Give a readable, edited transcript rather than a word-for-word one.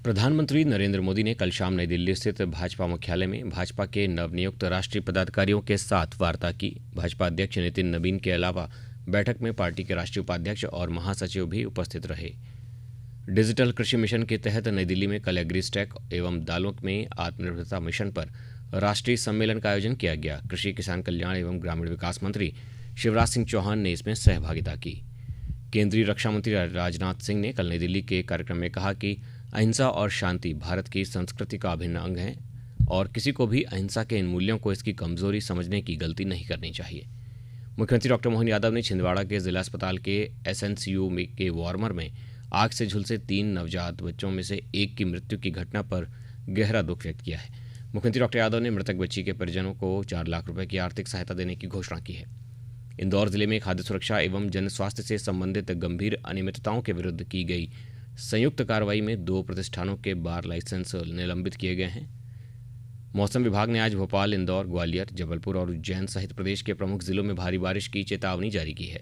प्रधानमंत्री नरेंद्र मोदी ने कल शाम नई दिल्ली स्थित भाजपा मुख्यालय में भाजपा के नवनियुक्त राष्ट्रीय पदाधिकारियों के साथ वार्ता की। भाजपा अध्यक्ष नितिन नवीन के अलावा बैठक में पार्टी के राष्ट्रीय उपाध्यक्ष और महासचिव भी उपस्थित रहे। डिजिटल कृषि मिशन के तहत नई दिल्ली में कल एग्रीस्टैक एवं दालों में आत्मनिर्भरता मिशन पर राष्ट्रीय सम्मेलन का आयोजन किया गया। कृषि किसान कल्याण एवं ग्रामीण विकास मंत्री शिवराज सिंह चौहान ने इसमें सहभागिता की। केंद्रीय रक्षा मंत्री राजनाथ सिंह ने कल नई दिल्ली के कार्यक्रम में कहा कि अहिंसा और शांति भारत की संस्कृति का अभिन्न अंग है और किसी को भी अहिंसा के इन मूल्यों को इसकी कमजोरी समझने की गलती नहीं करनी चाहिए। मुख्यमंत्री डॉक्टर मोहन यादव ने छिंदवाड़ा के जिला अस्पताल के एसएनसीयू के वार्मर में आग से झुलसे 3 नवजात बच्चों में से एक की मृत्यु की घटना पर गहरा दुख व्यक्त किया है। मुख्यमंत्री डॉक्टर यादव ने मृतक बच्ची के परिजनों को 4 लाख रुपए की आर्थिक सहायता देने की घोषणा की है। इंदौर जिले में खाद्य सुरक्षा एवं जन स्वास्थ्य से संबंधित गंभीर अनियमितताओं के विरुद्ध की गई संयुक्त कार्रवाई में 2 प्रतिष्ठानों के बार लाइसेंस निलंबित किए गए हैं। मौसम विभाग ने आज भोपाल, इंदौर, ग्वालियर, जबलपुर और उज्जैन सहित प्रदेश के प्रमुख जिलों में भारी बारिश की चेतावनी जारी की है।